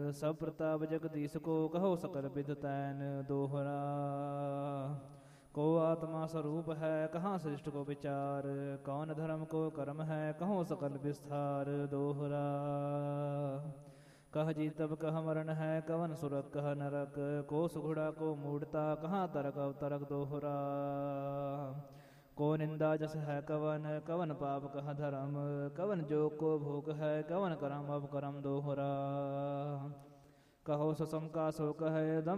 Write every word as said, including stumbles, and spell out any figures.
ਸਭ ਪ੍ਰਤਾਪ ਜਗਦੀਸ਼ ਕੋ ਕਹੋ ਸਕਲ ਬਿਦ ਤੈਨ ਦੋਹਰਾ। को आत्मा स्वरूप है कहाँ सृष्ट को विचार, कौन धर्म को कर्म है कहो सकल विस्तार दोहरा। कह जीतब कह मरण है कवन सुरक कह नरक, को सुघड़ा को मूढ़ता कहाँ तरक अवतरक दोहरा। को निंदा जस है कवन कवन पाप कह धर्म, कवन जोग को भोग है कवन करम अब करम दोहरा। कहो ससम का सो कहे दम